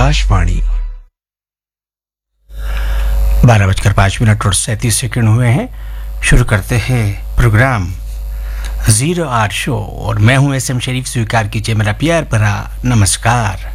आकाशवाणी। 12:05 और 37 हुए हैं। शुरू करते हैं प्रोग्राम जीरो आर शो और मैं हूं एसएम शरीफ। स्वीकार कीजिए मेरा प्यार भरा नमस्कार।